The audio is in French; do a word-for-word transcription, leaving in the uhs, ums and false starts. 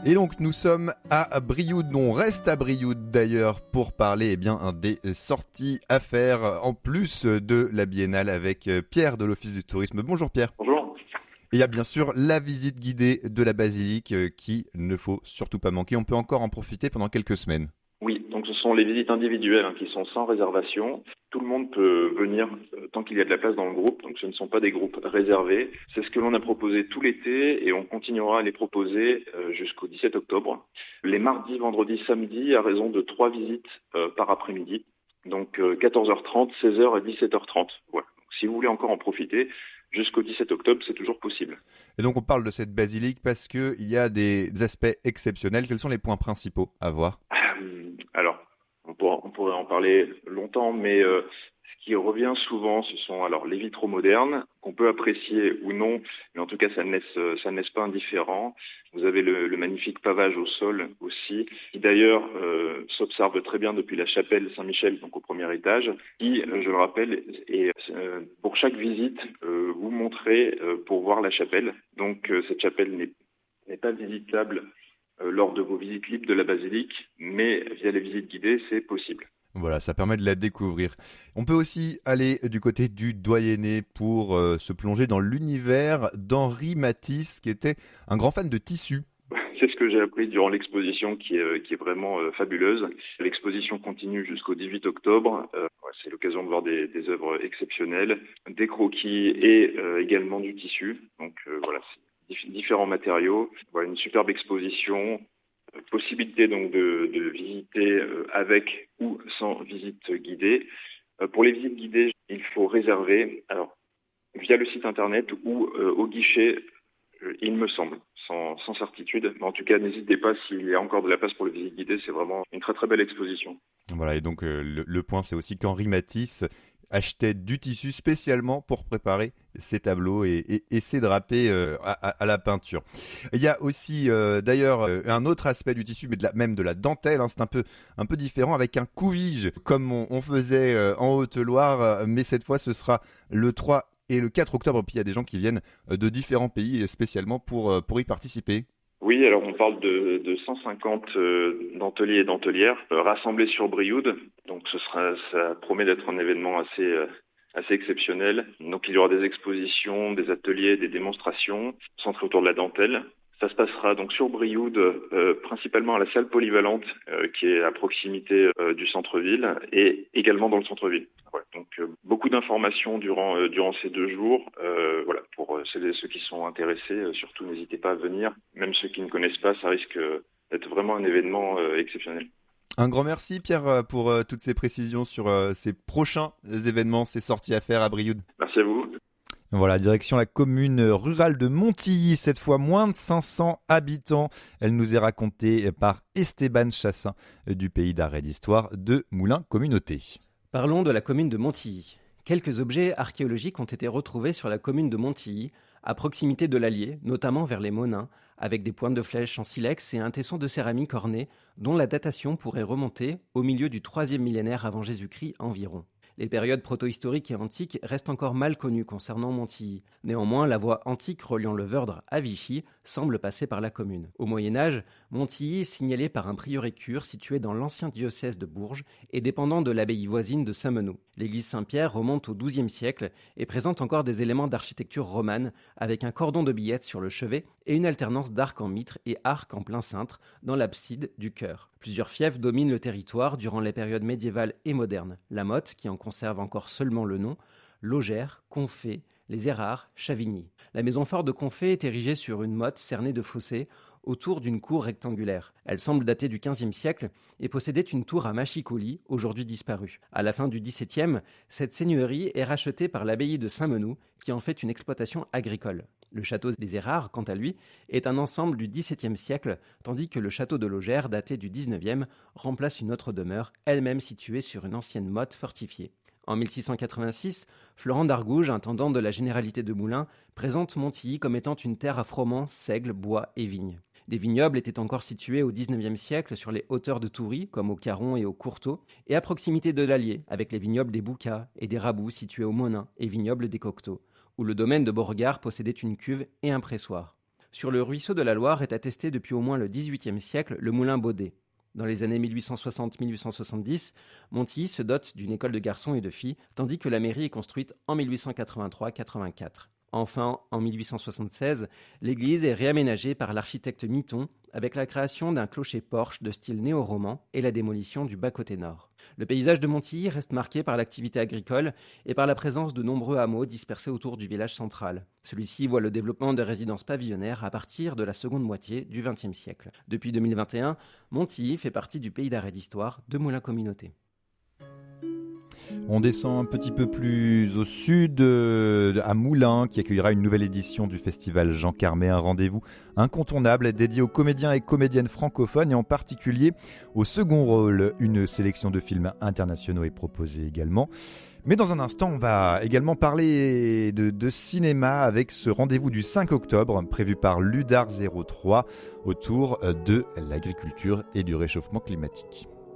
Et donc nous sommes à Brioude, on reste à Brioude d'ailleurs pour parler eh bien, des sorties à faire en plus de la biennale avec Pierre de l'Office du Tourisme. Bonjour Pierre. Bonjour. Et il y a bien sûr la visite guidée de la basilique qui ne faut surtout pas manquer. On peut encore en profiter pendant quelques semaines. Oui, donc ce sont les visites individuelles hein, qui sont sans réservation. Tout le monde peut venir euh, tant qu'il y a de la place dans le groupe, donc ce ne sont pas des groupes réservés. C'est ce que l'on a proposé tout l'été et on continuera à les proposer euh, jusqu'au dix-sept octobre. Les mardis, vendredis, samedis, à raison de trois visites euh, par après-midi. Donc euh, quatorze heures trente, seize heures et dix-sept heures trente. Voilà. Donc, si vous voulez encore en profiter, jusqu'au dix-sept octobre, c'est toujours possible. Et donc on parle de cette basilique parce qu'il y a des aspects exceptionnels. Quels sont les points principaux à voir ? Alors, on pourrait, on pourrait en parler longtemps, mais euh, ce qui revient souvent, ce sont alors les vitraux modernes, qu'on peut apprécier ou non, mais en tout cas, ça ne laisse, ça ne laisse pas indifférent. Vous avez le, le magnifique pavage au sol aussi, qui d'ailleurs euh, s'observe très bien depuis la chapelle Saint-Michel, donc au premier étage, qui, je le rappelle, est euh, pour chaque visite, euh, vous montrez euh, pour voir la chapelle. Donc euh, cette chapelle n'est, n'est pas visitable Euh, lors de vos visites libres de la basilique, mais via les visites guidées, c'est possible. Voilà, ça permet de la découvrir. On peut aussi aller du côté du Doyenné pour euh, se plonger dans l'univers d'Henri Matisse, qui était un grand fan de tissu. C'est ce que j'ai appris durant l'exposition qui est, qui est vraiment euh, fabuleuse. L'exposition continue jusqu'au dix-huit octobre. Euh, c'est l'occasion de voir des, des œuvres exceptionnelles, des croquis et euh, également du tissu. Donc euh, voilà, c'est différents matériaux. Voilà, une superbe exposition. Euh, possibilité donc de, de visiter euh, avec ou sans visite guidée. Euh, pour les visites guidées, il faut réserver alors via le site internet ou euh, au guichet, euh, il me semble. Sans, sans certitude, mais en tout cas, n'hésitez pas s'il y a encore de la place pour les visites guidées, c'est vraiment une très très belle exposition. Voilà, et donc euh, le, le point, c'est aussi qu'Henri Matisse achetait du tissu spécialement pour préparer ses tableaux et, et, et ses drapés euh, à, à la peinture. Il y a aussi euh, d'ailleurs euh, un autre aspect du tissu, mais de la, même de la dentelle, hein, c'est un peu, un peu différent avec un couvige, comme on, on faisait euh, en Haute-Loire, mais cette fois ce sera le trois et le quatre octobre, puis il y a des gens qui viennent de différents pays spécialement pour, pour y participer. Oui, alors on parle de, de cent cinquante euh, denteliers et dentelières euh, rassemblés sur Brioude. Donc ce sera, ça promet d'être un événement assez, euh, assez exceptionnel. Donc il y aura des expositions, des ateliers, des démonstrations centrées autour de la dentelle. Ça se passera donc sur Brioude, euh, principalement à la salle polyvalente euh, qui est à proximité euh, du centre-ville et également dans le centre-ville. Ouais, donc euh, beaucoup d'informations durant euh, durant ces deux jours. Euh, voilà, pour euh, ceux, ceux qui sont intéressés, euh, surtout n'hésitez pas à venir. Même ceux qui ne connaissent pas, ça risque euh, d'être vraiment un événement euh, exceptionnel. Un grand merci Pierre pour euh, toutes ces précisions sur euh, ces prochains événements, ces sorties à faire à Brioude. Merci à vous. Voilà, direction la commune rurale de Montilly, cette fois moins de cinq cents habitants. Elle nous est racontée par Esteban Chassin du pays d'arrêt d'histoire de Moulins Communauté. Parlons de la commune de Montilly. Quelques objets archéologiques ont été retrouvés sur la commune de Montilly, à proximité de l'Allier, notamment vers les Monins, avec des pointes de flèches en silex et un tesson de céramique orné, dont la datation pourrait remonter au milieu du troisième millénaire avant Jésus-Christ environ. Les périodes protohistoriques et antiques restent encore mal connues concernant Montilly. Néanmoins, la voie antique reliant le Vördre à Vichy semble passer par la commune. Au Moyen-Âge, Montilly est signalé par un prieuré-cure situé dans l'ancien diocèse de Bourges et dépendant de l'abbaye voisine de Saint-Menehould. L'église Saint-Pierre remonte au douzième siècle et présente encore des éléments d'architecture romane avec un cordon de billettes sur le chevet et une alternance d'arcs en mitre et arcs en plein cintre dans l'abside du chœur. Plusieurs fiefs dominent le territoire durant les périodes médiévales et modernes. La Motte, qui en conserve encore seulement le nom, Logère, Confé, les Érards, Chavigny. La maison forte de Confé est érigée sur une motte cernée de fossés autour d'une cour rectangulaire. Elle semble dater du quinzième siècle et possédait une tour à machicoulis, aujourd'hui disparue. À la fin du dix-septième, cette seigneurie est rachetée par l'abbaye de Saint-Menehould, qui en fait une exploitation agricole. Le château des Érards, quant à lui, est un ensemble du dix-septième siècle, tandis que le château de Logère, daté du dix-neuvième, remplace une autre demeure, elle-même située sur une ancienne motte fortifiée. En mille six cent quatre-vingt-six, Florent d'Argouges, intendant de la généralité de Moulins, présente Montilly comme étant une terre à froment, seigle, bois et vignes. Des vignobles étaient encore situés au dix-neuvième siècle sur les hauteurs de Toury, comme au Caron et au Courtauld, et à proximité de l'Allier, avec les vignobles des Boucats et des Rabous situés au Monin et vignobles des Cocteaux, où le domaine de Beauregard possédait une cuve et un pressoir. Sur le ruisseau de la Loire est attesté depuis au moins le dix-huitième siècle le moulin Baudet. Dans les années mille huit cent soixante à mille huit cent soixante-dix, Montilly se dote d'une école de garçons et de filles, tandis que la mairie est construite en mille huit cent quatre-vingt-trois quatre-vingt-quatre. Enfin, en mille huit cent soixante-seize, l'église est réaménagée par l'architecte Mitton avec la création d'un clocher-porche de style néo-roman et la démolition du bas-côté nord. Le paysage de Montilly reste marqué par l'activité agricole et par la présence de nombreux hameaux dispersés autour du village central. Celui-ci voit le développement de résidences pavillonnaires à partir de la seconde moitié du vingtième siècle. Depuis deux mille vingt et un, Montilly fait partie du pays d'arrêt d'histoire de Moulins Communauté. On descend un petit peu plus au sud, euh, à Moulins, qui accueillera une nouvelle édition du festival Jean Carmet, un rendez-vous incontournable dédié aux comédiens et comédiennes francophones et en particulier au second rôle. Une sélection de films internationaux est proposée également. Mais dans un instant, on va également parler de, de cinéma avec ce rendez-vous du cinq octobre prévu par Ludar zéro trois autour de l'agriculture et du réchauffement climatique.